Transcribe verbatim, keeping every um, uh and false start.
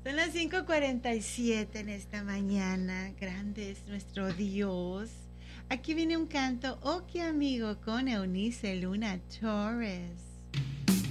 Son las cinco cuarenta y siete en esta mañana. Grande es nuestro Dios. Aquí viene un canto, Oh, qué amigo, con Eunice Luna Torres.